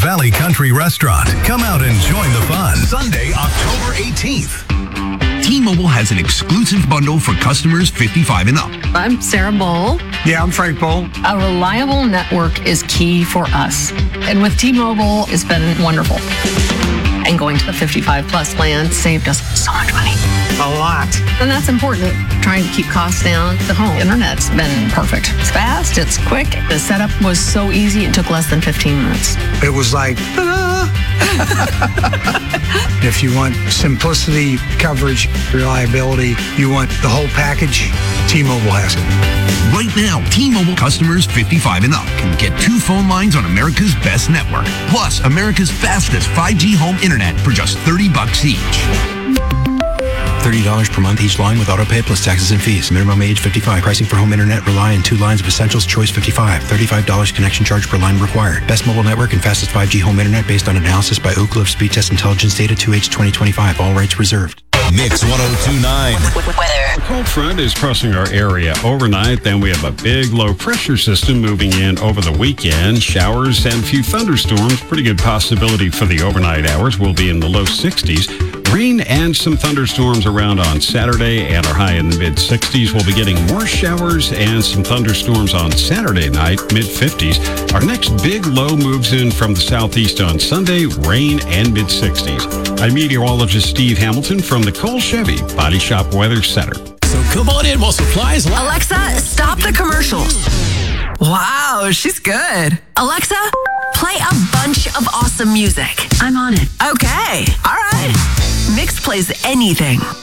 Valley Country Restaurant. Come out and join the fun. Sunday, October 18th. T-Mobile has an exclusive bundle for customers 55 and up. I'm Sarah Bowl. Yeah, I'm Frank Bowl. A reliable network is key for us. And with T-Mobile, it's been wonderful. And going to the 55 plus plan saved us so much money. A lot. And that's important. Trying to keep costs down. The home internet's been perfect. It's fast, it's quick. The setup was so easy, it took less than 15 minutes. It was like, If you want simplicity, coverage, reliability, you want the whole package, T-Mobile has it. Right now, T-Mobile customers 55 and up can get 2 phone lines on America's best network, plus America's fastest 5G home internet for just $30 each. $30 per month each line with autopay plus taxes and fees. Minimum age 55. Pricing for home internet rely on 2 lines of Essentials Choice 55. $35 connection charge per line required. Best mobile network and fastest 5G home internet based on analysis by Ookla of Speed Test Intelligence data 2H 2025. All rights reserved. Mix 102.9. A cold front is crossing our area overnight. Then we have a big low pressure system moving in over the weekend. Showers and a few thunderstorms. Pretty good possibility for the overnight hours. We'll be in the low 60s. Rain and some thunderstorms around on Saturday and our high in the mid-60s. We'll be getting more showers and some thunderstorms on Saturday night, mid-50s. Our next big low moves in from the southeast on Sunday, rain and mid-60s. I'm meteorologist Steve Hamilton from the Cole Chevy Body Shop Weather Center. So come on in while supplies last. Alexa, stop the commercials. Wow, she's good. Alexa, play a bunch of awesome music. I'm on it. Okay, all right. Mix plays anything.